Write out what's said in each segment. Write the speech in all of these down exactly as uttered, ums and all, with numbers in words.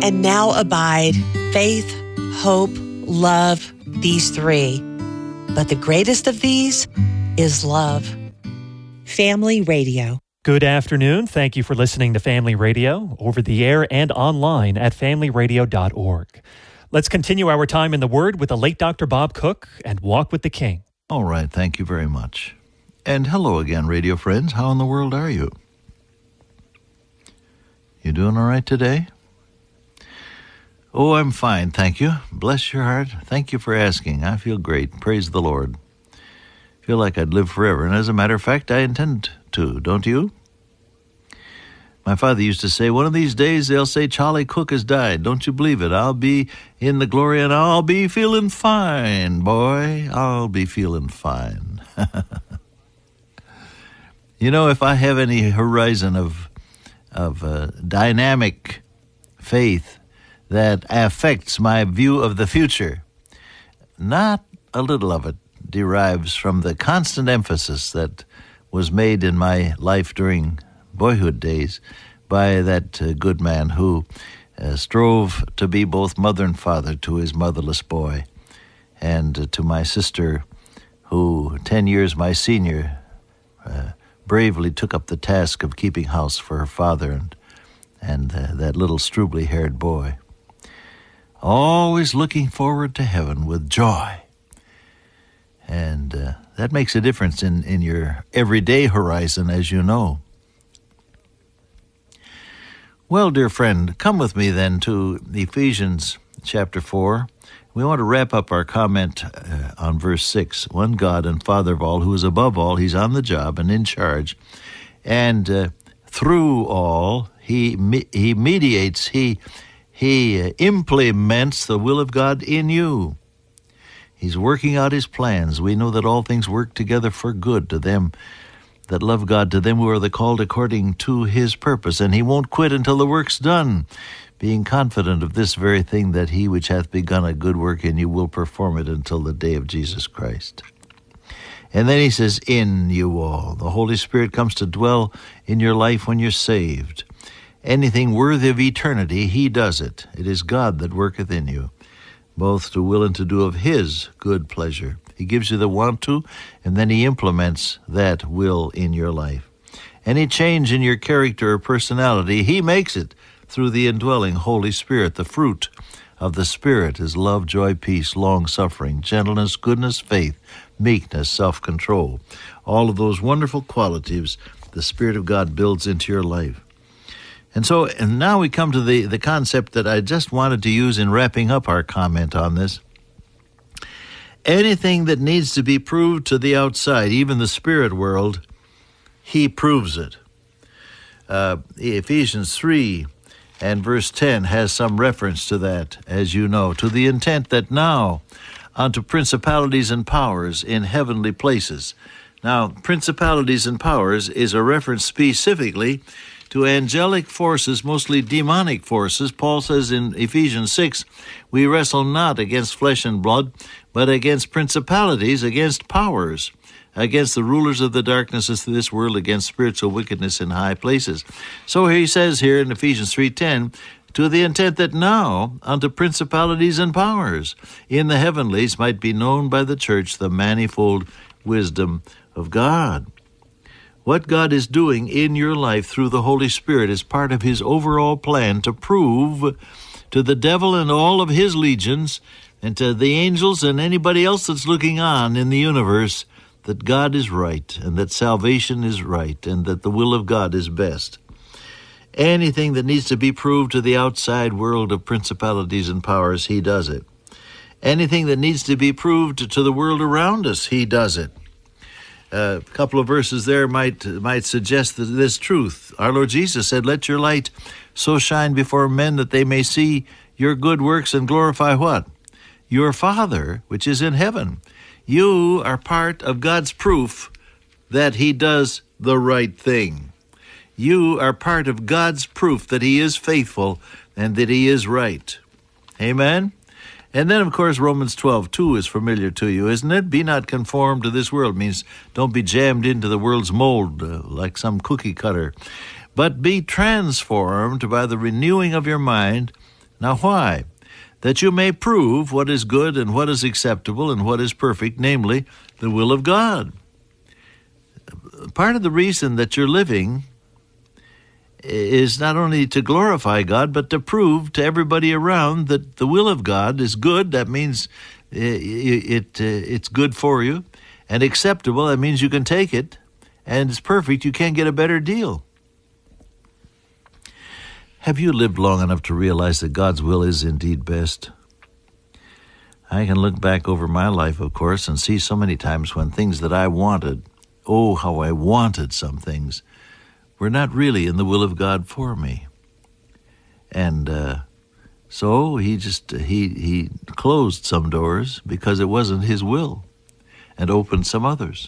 And now abide faith, hope, love, these three. But the greatest of these is love. Family Radio. Good afternoon. Thank you for listening to Family Radio, over the air and online at family radio dot org. Let's continue our time in the Word with the late Doctor Bob Cook and Walk with the King. All right. Thank you very much. And hello again, radio friends. How in the world are you? You doing all right today? Oh, I'm fine, thank you. Bless your heart. Thank you for asking. I feel great. Praise the Lord. Feel like I'd live forever. And as a matter of fact, I intend to, don't you? My father used to say, one of these days they'll say Charlie Cook has died. Don't you believe it? I'll be in the glory and I'll be feeling fine, boy. I'll be feeling fine. You know, if I have any horizon of, of uh, dynamic faith that affects my view of the future, not a little of it derives from the constant emphasis that was made in my life during boyhood days by that uh, good man who uh, strove to be both mother and father to his motherless boy, and uh, to my sister who, ten years my senior, uh, bravely took up the task of keeping house for her father and, and uh, that little strubly-haired boy. Always looking forward to heaven with joy. And uh, that makes a difference in, in your everyday horizon, as you know. Well, dear friend, come with me then to Ephesians chapter four. We want to wrap up our comment uh, on verse six. One God and Father of all, who is above all, he's on the job and in charge. And uh, through all, he me- he mediates, he He implements the will of God in you. He's working out his plans. We know that all things work together for good to them that love God, to them who are the called according to his purpose. And he won't quit until the work's done, being confident of this very thing, that he which hath begun a good work in you will perform it until the day of Jesus Christ. And then he says, in you all. The Holy Spirit comes to dwell in your life when you're saved. Anything worthy of eternity, he does it. It is God that worketh in you, both to will and to do of his good pleasure. He gives you the want to, and then he implements that will in your life. Any change in your character or personality, he makes it through the indwelling Holy Spirit. The fruit of the Spirit is love, joy, peace, long-suffering, gentleness, goodness, faith, meekness, self-control. All of those wonderful qualities the Spirit of God builds into your life. And so, and now we come to the, the concept that I just wanted to use in wrapping up our comment on this. Anything that needs to be proved to the outside, even the spirit world, he proves it. Uh, Ephesians three and verse ten has some reference to that, as you know, to the intent that now unto principalities and powers in heavenly places. Now, principalities and powers is a reference specifically to angelic forces, mostly demonic forces. Paul says in Ephesians six, we wrestle not against flesh and blood, but against principalities, against powers, against the rulers of the darknesses of this world, against spiritual wickedness in high places. So he says here in Ephesians three ten, to the intent that now unto principalities and powers in the heavenlies might be known by the church the manifold wisdom of God. What God is doing in your life through the Holy Spirit is part of his overall plan to prove to the devil and all of his legions and to the angels and anybody else that's looking on in the universe that God is right and that salvation is right and that the will of God is best. Anything that needs to be proved to the outside world of principalities and powers, he does it. Anything that needs to be proved to the world around us, he does it. Uh, a couple of verses there might might suggest that this truth. Our Lord Jesus said, let your light so shine before men that they may see your good works and glorify what? Your Father, which is in heaven. You are part of God's proof that he does the right thing. You are part of God's proof that he is faithful and that he is right. Amen? And then, of course, Romans twelve two is familiar to you, isn't it? Be not conformed to this world means don't be jammed into the world's mold uh, like some cookie cutter, but be transformed by the renewing of your mind, Now why? That you may prove what is good and what is acceptable and what is perfect, namely, the will of God. Part of the reason that you're living is not only to glorify God, but to prove to everybody around that the will of God is good. That means it, it uh, it's good for you. And acceptable, that means you can take it. And it's perfect, you can't get a better deal. Have you lived long enough to realize that God's will is indeed best? I can look back over my life, of course, and see so many times when things that I wanted, oh, how I wanted some things, were not really in the will of God for me. And uh, so he just, he, he closed some doors because it wasn't his will and opened some others.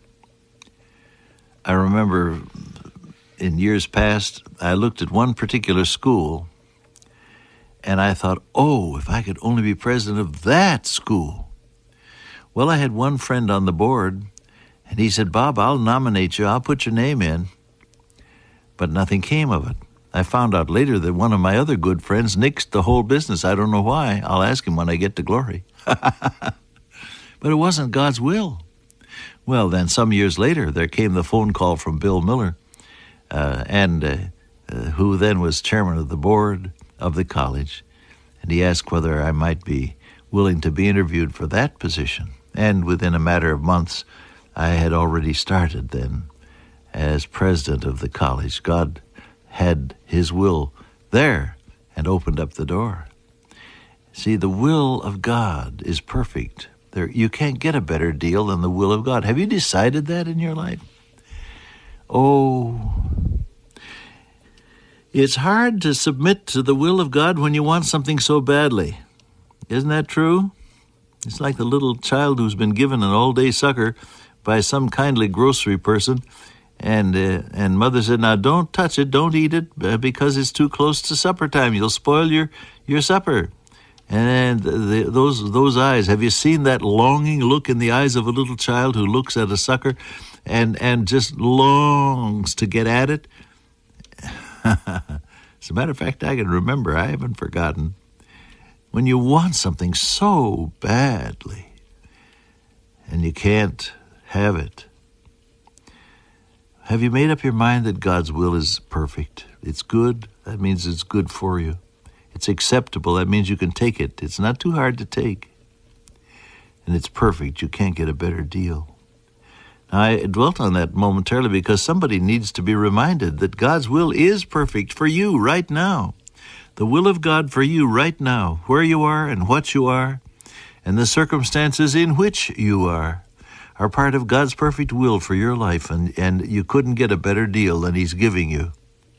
I remember in years past, I looked at one particular school and I thought, oh, if I could only be president of that school. Well, I had one friend on the board and he said, Bob, I'll nominate you. I'll put your name in. But nothing came of it. I found out later that one of my other good friends nixed the whole business. I don't know why. I'll ask him when I get to glory. But it wasn't God's will. Well, then some years later, there came the phone call from Bill Miller, uh, and uh, uh, who then was chairman of the board of the college. And he asked whether I might be willing to be interviewed for that position. And within a matter of months, I had already started then as president of the college. God had his will there and opened up the door. See, the will of God is perfect. There, you can't get a better deal than the will of God. Have you decided that in your life? Oh, it's hard to submit to the will of God when you want something so badly. Isn't that true? It's like the little child who's been given an all-day sucker by some kindly grocery person, and uh, and mother said, now don't touch it, don't eat it, uh, because it's too close to supper time. You'll spoil your, your supper. And the, those those eyes, have you seen that longing look in the eyes of a little child who looks at a sucker and, and just longs to get at it? As a matter of fact, I can remember, I haven't forgotten, when you want something so badly and you can't have it. Have you made up your mind that God's will is perfect? It's good. That means it's good for you. It's acceptable. That means you can take it. It's not too hard to take. And it's perfect. You can't get a better deal. Now, I dwelt on that momentarily because somebody needs to be reminded that God's will is perfect for you right now. The will of God for you right now, where you are and what you are, and the circumstances in which you are, are part of God's perfect will for your life, and, and you couldn't get a better deal than He's giving you.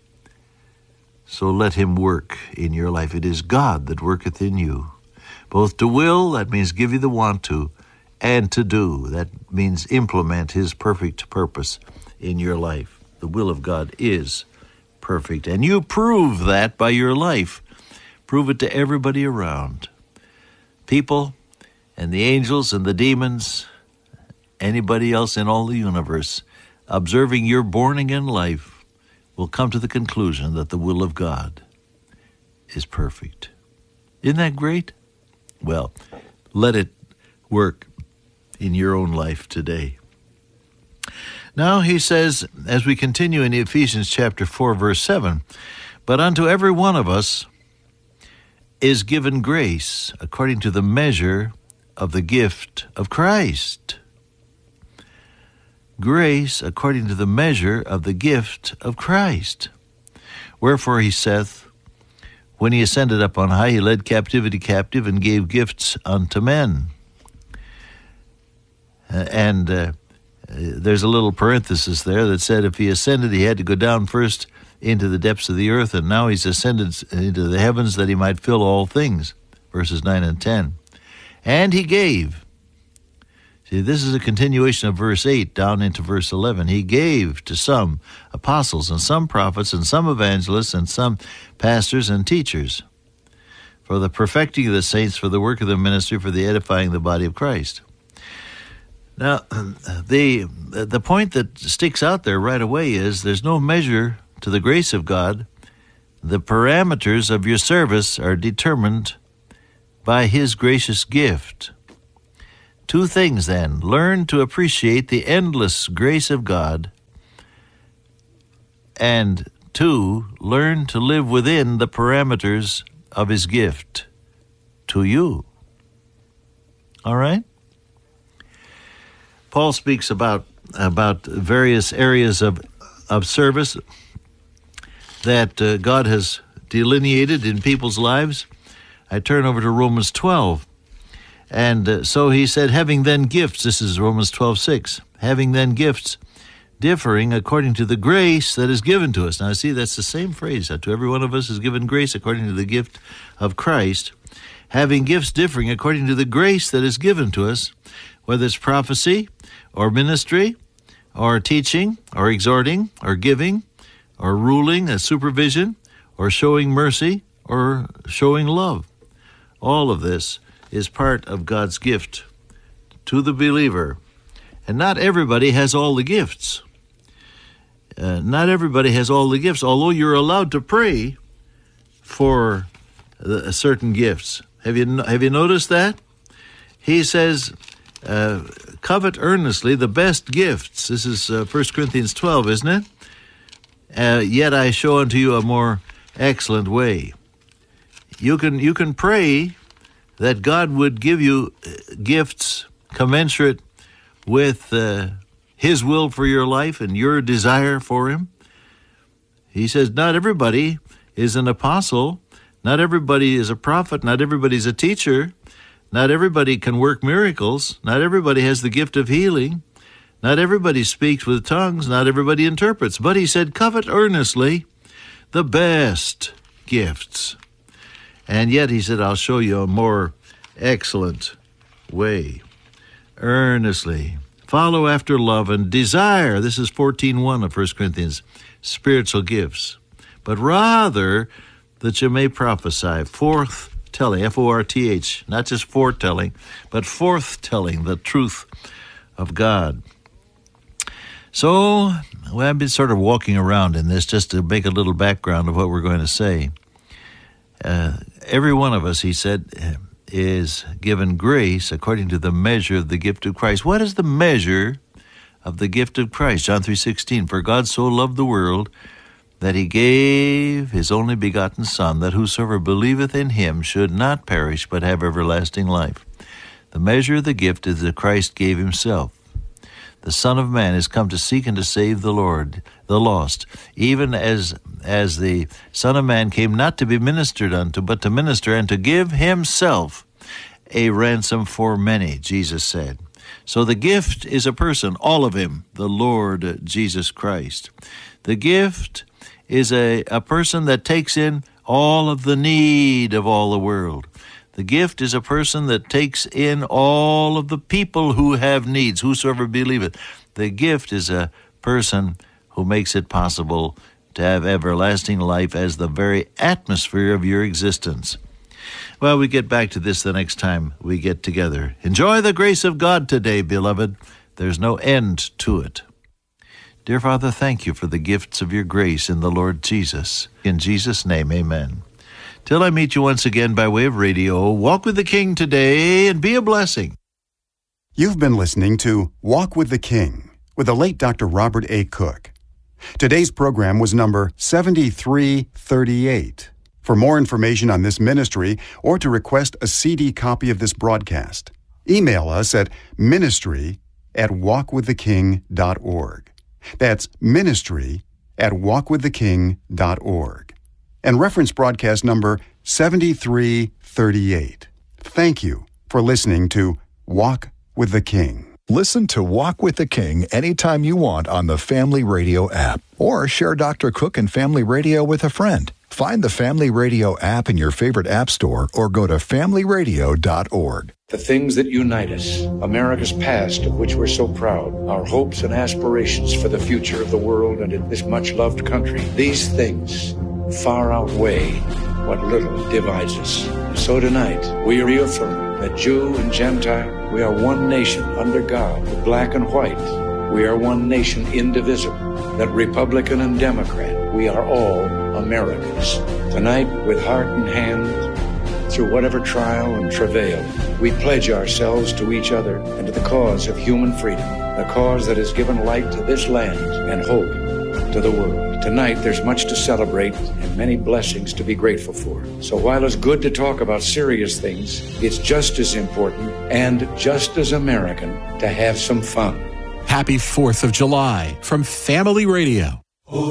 So let Him work in your life. It is God that worketh in you, both to will, that means give you the want to, and to do, that means implement His perfect purpose in your life. The will of God is perfect, and you prove that by your life. Prove it to everybody around. People and the angels and the demons, anybody else in all the universe, observing your born-again life, will come to the conclusion that the will of God is perfect. Isn't that great? Well, let it work in your own life today. Now he says, as we continue in Ephesians chapter four, verse seven, but unto every one of us is given grace according to the measure of the gift of Christ. Grace according to the measure of the gift of Christ. Wherefore he saith, when he ascended up on high, he led captivity captive and gave gifts unto men. Uh, and uh, there's a little parenthesis there that said if he ascended, he had to go down first into the depths of the earth, and now he's ascended into the heavens that he might fill all things. Verses nine and ten. And he gave. See, this is a continuation of verse eight down into verse eleven. He gave to some apostles and some prophets and some evangelists and some pastors and teachers for the perfecting of the saints, for the work of the ministry, for the edifying of the body of Christ. Now, the the point that sticks out there right away is there's no measure to the grace of God the parameters of your service are determined by His gracious gift. Two things then. Learn to appreciate the endless grace of God, and two, learn to live within the parameters of His gift to you. All right? Paul speaks about, about various areas of, of service that uh, God has delineated in people's lives. I turn over to Romans twelve. And uh, so he said, having then gifts, this is Romans twelve six, having then gifts differing according to the grace that is given to us. Now, see, that's the same phrase. To every one of us is given grace according to the gift of Christ. Having gifts differing according to the grace that is given to us, whether it's prophecy or ministry or teaching or exhorting or giving or ruling as supervision or showing mercy or showing love. All of this is part of God's gift to the believer. And not everybody has all the gifts. Uh, not everybody has all the gifts, although you're allowed to pray for uh, certain gifts. Have you have you noticed that? He says, uh, covet earnestly the best gifts. This is uh, First Corinthians twelve, isn't it? Uh, Yet I show unto you a more excellent way. You can you can pray that God would give you gifts commensurate with uh, His will for your life and your desire for Him. He says not everybody is an apostle, not everybody is a prophet, not everybody's a teacher, not everybody can work miracles, not everybody has the gift of healing, not everybody speaks with tongues, not everybody interprets. But he said, covet earnestly the best gifts. And yet he said, I'll show you a more excellent way. Earnestly. Follow after love and desire. This is fourteen one of First Corinthians. Spiritual gifts. But rather that you may prophesy. Forth-telling, F O R T H. Not just foretelling, but forth-telling the truth of God. So, well, I've been sort of walking around in this just to make a little background of what we're going to say. Uh, every one of us, he said, is given grace according to the measure of the gift of Christ. What is the measure of the gift of Christ? John three sixteen, for God so loved the world that he gave his only begotten Son, that whosoever believeth in him should not perish but have everlasting life. The measure of the gift is that Christ gave himself. The Son of Man is come to seek and to save the Lord, the lost, even as as the Son of Man came not to be ministered unto, but to minister and to give himself a ransom for many, Jesus said. So the gift is a person, all of him, the Lord Jesus Christ. The gift is a, a person that takes in all of the need of all the world. The gift is a person that takes in all of the people who have needs, whosoever believeth. The gift is a person who makes it possible to have everlasting life as the very atmosphere of your existence. Well, we get back to this the next time we get together. Enjoy the grace of God today, beloved. There's no end to it. Dear Father, thank you for the gifts of your grace in the Lord Jesus. In Jesus' name, amen. Till I meet you once again by way of radio, walk with the King today and be a blessing. You've been listening to Walk with the King with the late Doctor Robert A. Cook. Today's program was number seventy-three thirty-eight. For more information on this ministry or to request a C D copy of this broadcast, email us at ministry at walk with the king dot org. That's ministry at walk with the king dot org. And reference broadcast number seventy-three thirty-eight. Thank you for listening to Walk with the King. Listen to Walk with the King anytime you want on the Family Radio app, or share Doctor Cook and Family Radio with a friend. Find the Family Radio app in your favorite app store or go to family radio dot org. The things that unite us, America's past of which we're so proud, our hopes and aspirations for the future of the world and in this much-loved country, these things far outweigh what little divides us. So tonight, we reaffirm that Jew and Gentile, we are one nation under God, black and white, we are one nation indivisible, that Republican and Democrat, we are all Americans. Tonight, with heart and hand, through whatever trial and travail, we pledge ourselves to each other and to the cause of human freedom, the cause that has given light to this land and hope to the world. Tonight, there's much to celebrate and many blessings to be grateful for. So while it's good to talk about serious things, it's just as important and just as American to have some fun. Happy fourth of July from Family Radio.